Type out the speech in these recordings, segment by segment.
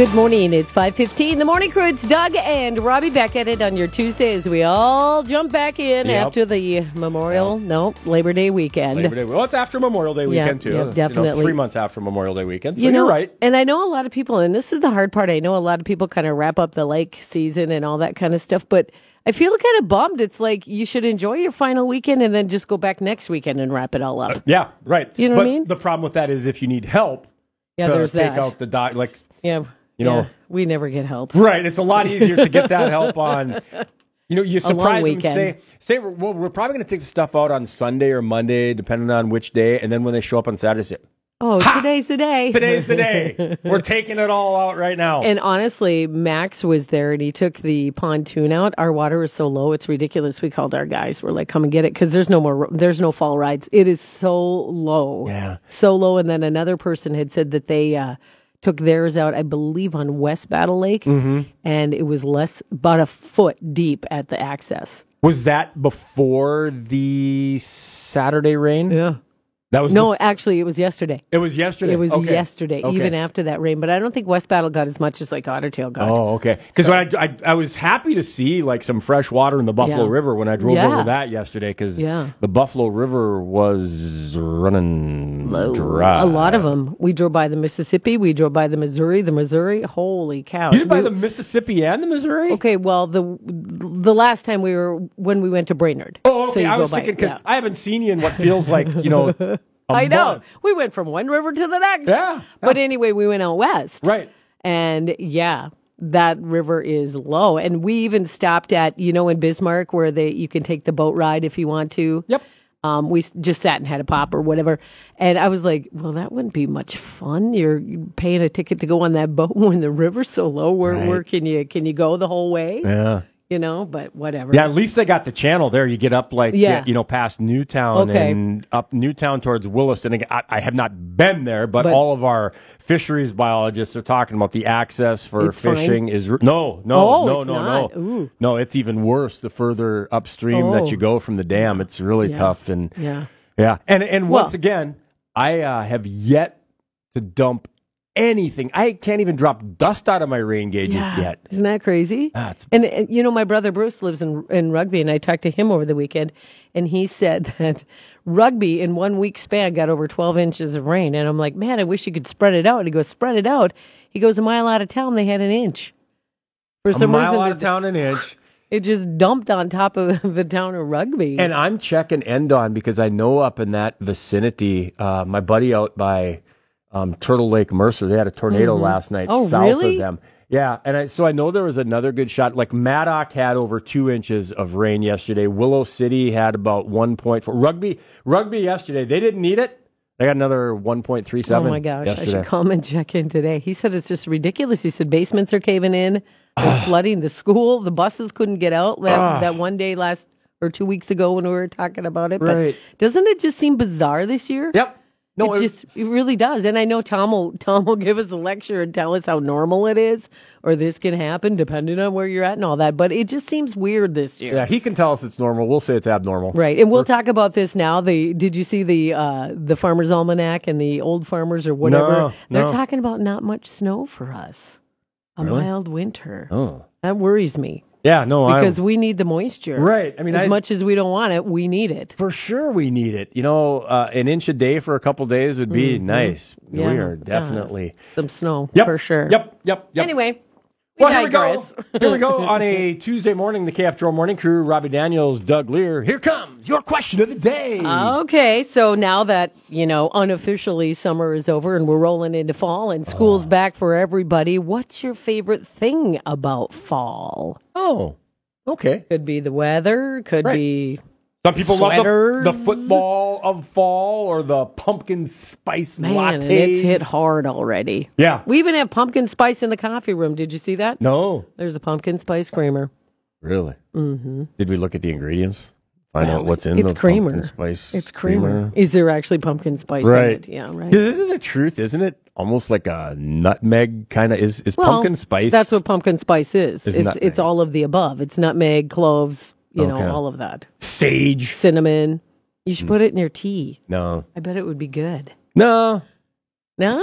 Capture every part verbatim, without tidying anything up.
Good morning. It's five fifteen. The morning crew. It's Doug and Robbie back at it on your Tuesday as we all jump back in Yep. after the Memorial, Yep. no, Labor Day weekend. Labor Day. Well, it's after Memorial Day weekend, Yeah, too. yeah, definitely. You know, three months after Memorial Day weekend. So you know, you're right. And I know a lot of people, and this is the hard part, I know a lot of people kind of wrap up the lake season and all that kind of stuff, but I feel kind of bummed. It's like you should enjoy your final weekend and then just go back next weekend and wrap it all up. Uh, yeah, right. You know but what I mean? The problem with that is if you need help Yeah, to there's take that. out the doc, like, Yeah, you know. yeah, we never get help. Right. It's a lot easier to get that help on, you know, you long surprise them, weekend. say, say, well, we're probably going to take the stuff out on Sunday or Monday, depending on which day, and then when they show up on Saturday, say, Oh, Ha! today's the day. today's the day. We're taking it all out right now. And honestly, Max was there and he took the pontoon out. Our water is so low, it's ridiculous. We called our guys. We're like, come and get it because there's no more, there's no fall rides. It is so low. Yeah. So low. And then another person had said that they uh, took theirs out, I believe, on West Battle Lake. Mm-hmm. And it was less, about a foot deep at the access. Was that before the Saturday rain? Yeah. That was No, bef- actually, it was yesterday. it was yesterday. It was Okay. yesterday, Okay. even after that rain. But I don't think West Battle got as much as like Ottertail got. Oh, okay. Because I, I I was happy to see like some fresh water in the Buffalo Yeah. River when I drove Yeah. over that yesterday. Because Yeah. the Buffalo River was running dry. A lot of them. We drove by the Mississippi. We drove by the Missouri. The Missouri. Holy cow! You did by We- the Mississippi and the Missouri? Okay, well, the the last time we were when we went to Brainerd. Oh, So okay. you I go was by- thinking because yeah. I haven't seen you in what feels like you know. a I know. month. We went from one river to the next. Yeah. But anyway, we went out west. Right. And yeah, that river is low. And we even stopped at, you know, in Bismarck where they you can take the boat ride if you want to. Yep. Um, we s- just sat and had a pop or whatever. And I was like, well, that wouldn't be much fun. You're paying a ticket to go on that boat when the river's so low. Where Right. where can you can you go the whole way? Yeah. You know, but whatever. Yeah, at least they got the channel there. You get up like, Yeah. you know, past Newtown Okay. and up Newtown towards Williston. Again, I, I have not been there, but, But- all of our fisheries biologists are talking about the access for It's fine? fishing is r- no, no, Oh, no, it's no, not. no, Ooh. no. It's even worse the further upstream Oh. that you go from the dam. It's really Yeah. tough and Yeah. yeah, and and Well- once again, I uh, have yet to dump anything. I can't even drop dust out of my rain gauges Yeah. yet. Isn't that crazy? Ah, it's- and, and, you know, my brother Bruce lives in in Rugby, and I talked to him over the weekend, and he said that Rugby in one week span got over twelve inches of rain. And I'm like, man, I wish you could spread it out. And he goes, spread it out. He goes, a mile out of town, they had an inch. For A some mile reason, out the- of town, an inch. it just dumped on top of the town of Rugby. And I'm checking Endon because I know up in that vicinity, uh, my buddy out by um, Turtle Lake Mercer, they had a tornado last night Oh, south really? of them. Yeah, and I, so I know there was another good shot. Like Maddock had over two inches of rain yesterday. Willow City had about one point four. Rugby, Rugby yesterday, they didn't need it. They got another one point three seven. Oh my gosh, yesterday. I should call him and check in today. He said it's just ridiculous. He said basements are caving in, they're flooding the school, the buses couldn't get out that, Ah. that one day last or two weeks ago when we were talking about it. Right. But doesn't it just seem bizarre this year? Yep. No, it it- just it really does. And I know Tom will Tom will give us a lecture and tell us how normal it is, or this can happen depending on where you're at and all that. But it just seems weird this year. yeah, he can tell us it's normal. We'll say it's abnormal. Right, and we'll talk about this now. The did you see the uh, the Farmer's Almanac and the Old Farmers or whatever? No, They're no. talking about not much snow for us. A Really? mild winter. Oh. That worries me Yeah, no, because I we need the moisture. Right, I mean, as I- much as we don't want it, we need it. For sure we need it. You know, uh, an inch a day for a couple days would be nice. Yeah. We are definitely. Some snow Yep, for sure. Yep, yep, yep. Anyway, we well, here we go. digress. Here we go on a Tuesday morning. The K F Joe Morning Crew, Robbie Daniels, Doug Lear. Here comes your question of the day. Okay, so now that, you know, unofficially summer is over and we're rolling into fall and school's back for everybody, what's your favorite thing about fall? Oh, okay. Could be the weather, could Right. be Some people Sweaters. love the, the football of fall or the pumpkin spice man, lattes. and it's hit hard already. Yeah. We even have pumpkin spice in the coffee room. Did you see that? No. There's a pumpkin spice creamer. Really? Mm-hmm. Did we look at the ingredients? Find Well, out what's in it's the creamer. pumpkin spice. It's creamer. Is there actually pumpkin spice Right. in it? Yeah, right. Isn't the truth? Isn't it almost like a nutmeg kind of? Is is Well, pumpkin spice? That's what pumpkin spice is. Is it's nutmeg. it's all of the above. It's nutmeg, cloves, you Okay. know, all of that. Sage. Cinnamon. You should put it in your tea. No. I bet it would be good. No. No?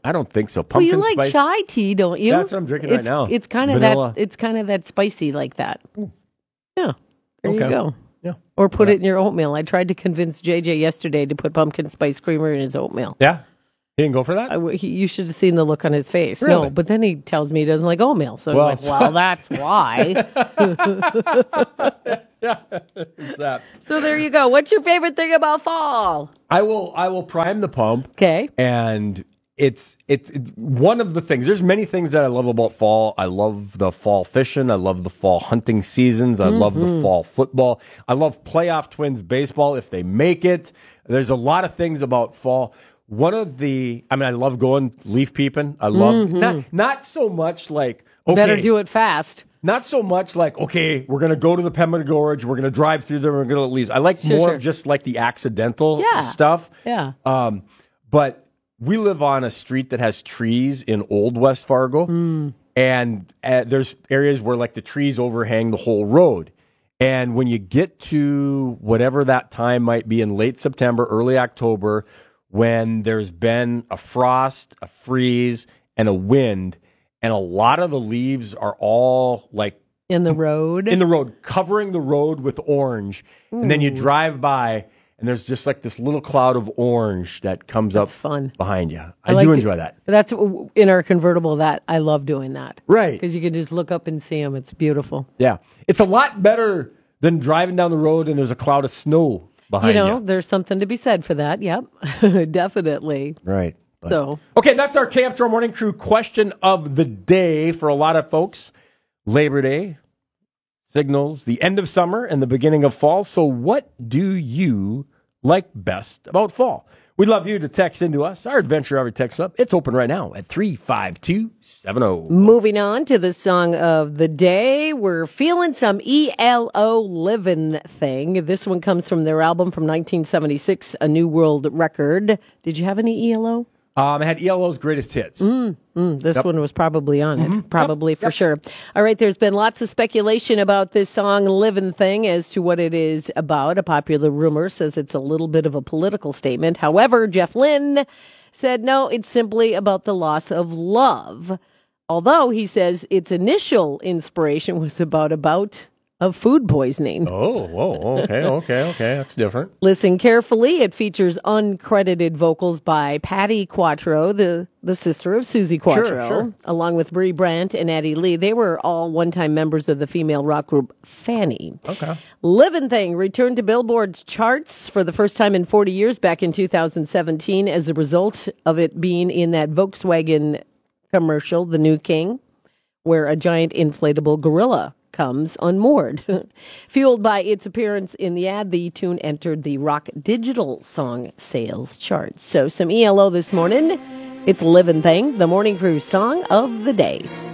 I don't think so. Well, Pumpkin you like spice. chai tea, don't you? That's what I'm drinking it's, right now. It's kind of Vanilla. that. It's kind of that spicy like that. Ooh. Yeah. There Okay. you go. Yeah. Or put Yeah. it in your oatmeal. I tried to convince J J yesterday to put pumpkin spice creamer in his oatmeal. Yeah. He didn't go for that? I, he, you should have seen the look on his face. Really? No, but then he tells me he doesn't like oatmeal. So Well, I was like, well, that's why. Yeah. It's that. So there you go. What's your favorite thing about fall? I will I will prime the pump. Okay. And it's it's it, one of the things. There's many things that I love about fall. I love the fall fishing. I love the fall hunting seasons. I mm-hmm. love the fall football. I love playoff Twins baseball if they make it. There's a lot of things about fall. One of the, I mean, I love going leaf peeping. I love mm-hmm. not not so much like okay, better do it fast. Not so much like okay, we're gonna go to the Pembina Gorge, we're gonna drive through there, we're gonna at least. I like sure, more sure. of just like the accidental yeah. stuff. Yeah. Um, but we live on a street that has trees in Old West Fargo, mm. and uh, there's areas where like the trees overhang the whole road. And when you get to whatever that time might be in late September, early October, when there's been a frost, a freeze, and a wind, and a lot of the leaves are all like in the road, in the road, covering the road with orange, Ooh. And then you drive by, and there's just like this little cloud of orange that comes That's up fun. behind you. I, I do like enjoy to, that. That's in our convertible. That I love doing that, right? Because you can just look up and see them. It's beautiful. Yeah, it's a lot better than driving down the road and there's a cloud of snow behind you. know, you. There's something to be said for that. Yep, definitely. Right. But. So okay, that's our K F T R Morning Crew question of the day for a lot of folks. Labor Day signals the end of summer and the beginning of fall. So what do you like best about fall? We'd love you to text into us. Our Adventure Hour text up. It's open right now at three five two seven zero. Moving on to the song of the day. We're feeling some E L O Livin' Thing. This one comes from their album from nineteen seventy-six, A New World Record. Did you have any E L O? Um, I had E L O's Greatest Hits. Mm, mm, this yep. one was probably on it. Mm-hmm. Probably yep. for yep. sure. All right, there's been lots of speculation about this song, Livin' Thing, as to what it is about. A popular rumor says it's a little bit of a political statement. However, Jeff Lynne said, no, it's simply about the loss of love. Although he says its initial inspiration was about a bout of food poisoning. Oh, whoa, okay, okay, okay. That's different. Listen carefully. It features uncredited vocals by Patty Quattro, the, the sister of Susie Quattro, sure, sure. along with Brie Brandt and Addie Lee. They were all one-time members of the female rock group Fanny. Okay. Livin' Thing returned to Billboard's charts for the first time in forty years back in two thousand seventeen as a result of it being in that Volkswagen commercial, The New King, where a giant inflatable gorilla comes unmoored. Fueled by its appearance in the ad, the tune entered the rock digital song sales charts. So some E L O this morning. It's Livin' Thing, the Morning Crew song of the day.